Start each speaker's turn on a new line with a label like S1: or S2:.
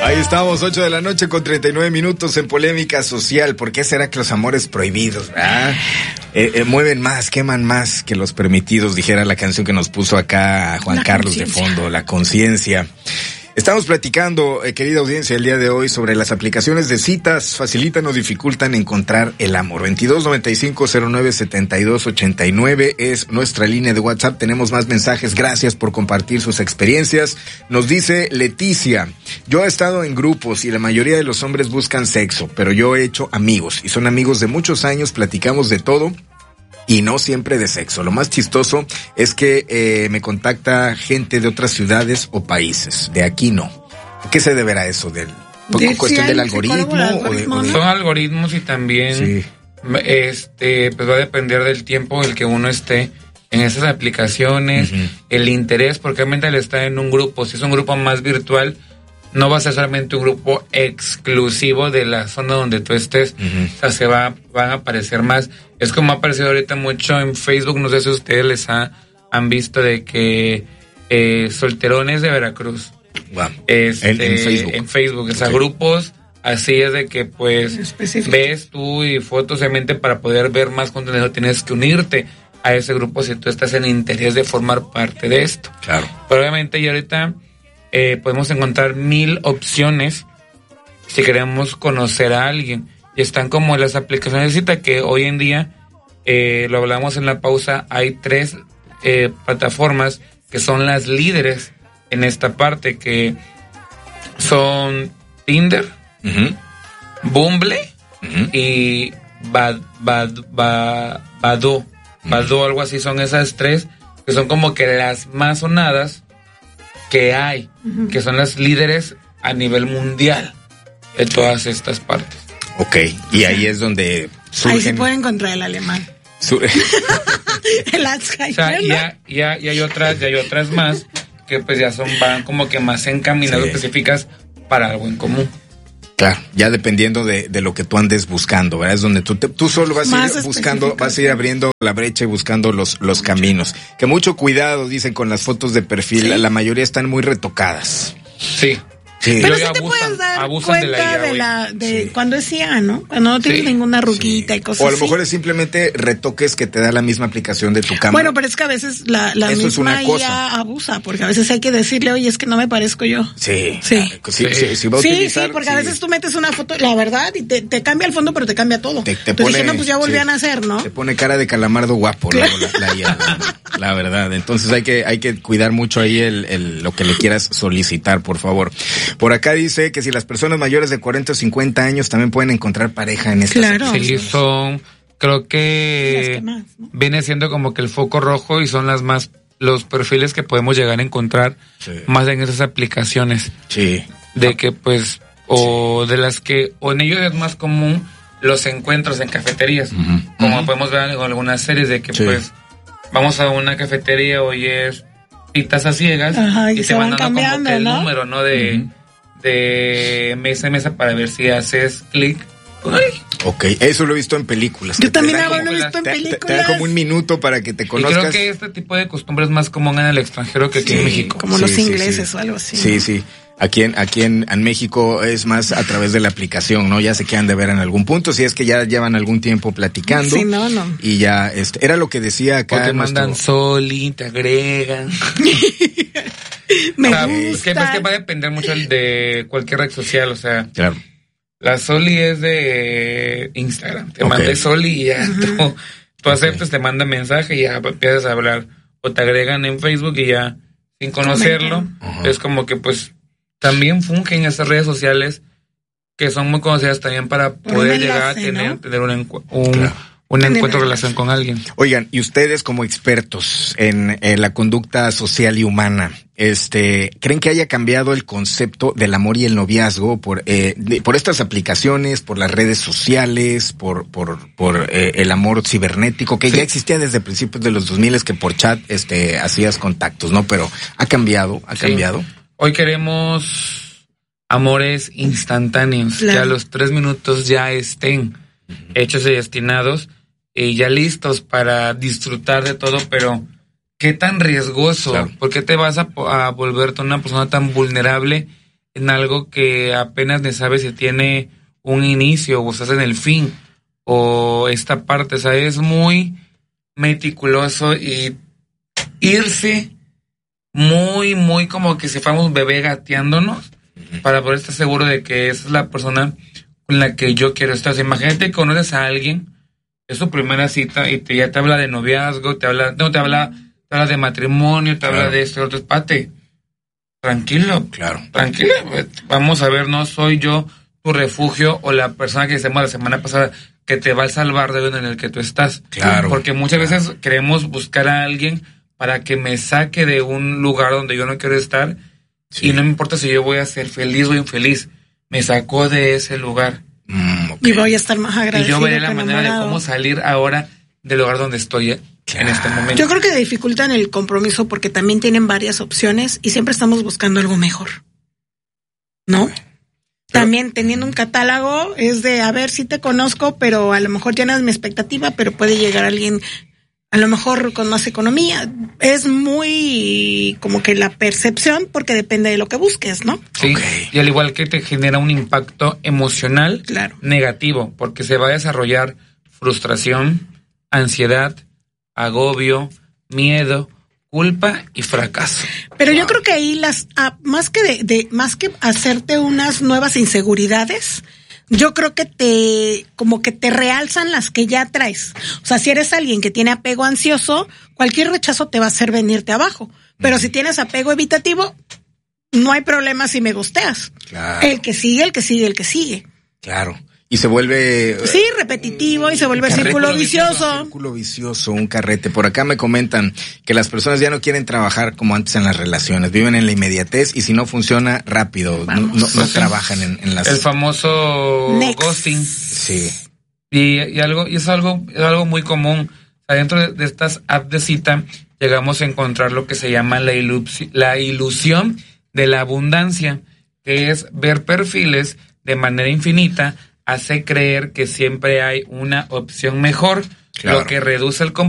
S1: Ahí estamos, 8 de la noche con 39 minutos en Polémica Social. ¿Por qué será que los amores prohibidos mueven más, queman más que los permitidos? Dijera la canción que nos puso acá Juan Carlos de fondo, La Conciencia. Estamos platicando, querida audiencia, el día de hoy sobre las aplicaciones de citas. ¿Facilitan o dificultan encontrar el amor? 2295-097289 es nuestra línea de WhatsApp. Tenemos más mensajes. Gracias por compartir sus experiencias. Nos dice Leticia: yo he estado en grupos y la mayoría de los hombres buscan sexo, pero yo he hecho amigos y son amigos de muchos años, platicamos de todo y no siempre de sexo. Lo más chistoso es que me contacta gente de otras ciudades o países. De aquí no. ¿A qué se deberá eso? ¿Cuestión del algoritmo?
S2: Son algoritmos y también pues va a depender del tiempo el que uno esté en esas aplicaciones, el interés, porque realmente al estar en un grupo, si es un grupo más virtual, no va a ser solamente un grupo exclusivo de la zona donde tú estés. O sea, van a aparecer más. Es como ha aparecido ahorita mucho en Facebook, no sé si ustedes les han visto de que solterones de Veracruz.
S1: Wow.
S2: En Facebook. O sea, grupos así es de que pues ves tú y fotos, obviamente para poder ver más contenido tienes que unirte a ese grupo si tú estás en interés de formar parte de esto.
S1: Claro.
S2: Pero obviamente y ahorita podemos encontrar 1000 opciones si queremos conocer a alguien. Y están como las aplicaciones de cita que hoy en día, lo hablamos en la pausa, hay 3 plataformas que son las líderes en esta parte, que son Tinder, Bumble y Badoo, algo así. Son esas 3 que son como que las más sonadas que hay, que son las líderes a nivel mundial de todas estas partes.
S1: Ok, y ahí es donde surgen...
S3: Ahí se puede encontrar el alemán. El Alzheimer,
S2: o sea, y hay otras más que pues ya van como que más encaminadas, específicas para algo en común.
S1: Claro, ya dependiendo de lo que tú andes buscando, ¿verdad? Es donde tú solo vas a ir buscando, vas a ir abriendo la brecha y buscando los caminos. Que mucho cuidado, dicen, con las fotos de perfil, la mayoría están muy retocadas.
S2: Sí.
S3: Pero sí te puedes dar cuenta de cuando es IA, ¿no? Cuando no tienes ninguna ruguita y cosas así.
S1: O a lo mejor es simplemente retoques que te da la misma aplicación de tu cámara.
S3: Bueno, pero es que a veces la misma IA abusa, porque a veces hay que decirle, oye, es que no me parezco yo.
S1: Sí,
S3: porque a veces tú metes una foto, la verdad, y te cambia el fondo, pero te cambia todo. Entonces no, pues ya volvían a hacer, ¿no?
S1: Te pone cara de calamardo guapo, claro. la IA, la verdad. Entonces hay que cuidar mucho ahí lo que le quieras solicitar, por favor. Por acá dice que si las personas mayores de 40 o 50 años también pueden encontrar pareja en estas
S2: Sí, creo que más, ¿no? Viene siendo como que el foco rojo y son los perfiles que podemos llegar a encontrar más en esas aplicaciones.
S1: Sí.
S2: De que pues, o de las que, o en ellos es más común los encuentros en cafeterías. Como podemos ver en algunas series de que pues, vamos a una cafetería, hoy es citas a ciegas, y se van dando como que el número, ¿no? De mesa a mesa para ver si haces clic.
S1: Ok, eso lo he visto en películas.
S3: Yo también lo he visto en películas.
S1: Te da como un minuto para que te conozcas.
S2: Y creo que este tipo de costumbre es más común en el extranjero que aquí en México.
S3: Como los ingleses o algo así.
S1: Sí. Aquí en México es más a través de la aplicación, ¿no? Ya se quedan de ver en algún punto, si es que ya llevan algún tiempo platicando.
S3: Sí, no.
S1: Y ya, era lo que decía acá.
S2: O te mandan Soli, te agregan.
S3: Me gusta.
S2: Es que va a depender mucho de cualquier red social, o sea.
S1: Claro.
S2: La Soli es de Instagram. Te manda Soli y ya tú aceptas, te manda mensaje y ya empiezas a hablar. O te agregan en Facebook y ya, sin conocerlo, es como que pues también fungen esas redes sociales que son muy conocidas también para poder llegar a tener un encuentro, relación con alguien.
S1: Oigan, y ustedes como expertos en la conducta social y humana, ¿creen que haya cambiado el concepto del amor y el noviazgo por estas aplicaciones, por las redes sociales, por el amor cibernético, que ya existía desde principios de los 2000, que por chat hacías contactos, ¿no? Pero ha cambiado.
S2: Hoy queremos amores instantáneos, que a los 3 minutos ya estén hechos y destinados y ya listos para disfrutar de todo, pero ¿qué tan riesgoso? Claro. ¿Por qué te vas a volverte una persona tan vulnerable en algo que apenas ni sabes si tiene un inicio o estás en el fin o esta parte, o sea, es muy meticuloso y irse muy, muy como que si fuéramos un bebé gateándonos para poder estar seguro de que esa es la persona con la que yo quiero estar. O sea, imagínate que conoces a alguien, es su primera cita y ya te habla de noviazgo, te habla de matrimonio, te habla de esto, otro, espate. Tranquilo, tranquilo, vamos a ver, no soy yo tu refugio o la persona que decimos la semana pasada que te va a salvar de donde en el que tú estás.
S1: Claro.
S2: Porque muchas veces queremos buscar a alguien para que me saque de un lugar donde yo no quiero estar y no me importa si yo voy a ser feliz o infeliz, me sacó de ese lugar.
S3: Y voy a estar más agradecido.
S2: Y yo veré la manera de cómo salir ahora del lugar donde estoy en este momento.
S3: Yo creo que dificultan el compromiso porque también tienen varias opciones y siempre estamos buscando algo mejor, ¿no? También teniendo un catálogo es de, a ver, sí te conozco, pero a lo mejor llenas mi expectativa, pero puede llegar alguien a lo mejor con más economía. Es muy como que la percepción porque depende de lo que busques, ¿no?
S2: Sí, y al igual que te genera un impacto emocional negativo, porque se va a desarrollar frustración, ansiedad, agobio, miedo, culpa y fracaso.
S3: Pero yo creo que ahí más que hacerte unas nuevas inseguridades, yo creo que te realzan las que ya traes. O sea, si eres alguien que tiene apego ansioso, cualquier rechazo te va a hacer venirte abajo. Pero si tienes apego evitativo, no hay problema si me gusteas.
S1: Claro.
S3: El que sigue.
S1: Claro. Y se vuelve...
S3: Sí, repetitivo y se vuelve círculo vicioso.
S1: Círculo vicioso, un carrete. Por acá me comentan que las personas ya no quieren trabajar como antes en las relaciones. Viven en la inmediatez y si no funciona, rápido. No trabajan en las...
S2: El famoso ghosting.
S1: Sí.
S2: Y es algo muy común. Dentro de estas apps de cita llegamos a encontrar lo que se llama la ilusión de la abundancia, que es ver perfiles de manera infinita, hace creer que siempre hay una opción mejor, lo que reduce el compromiso